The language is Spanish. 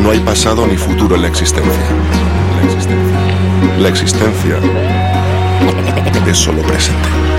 No hay pasado ni futuro en la existencia. La existencia es solo presente.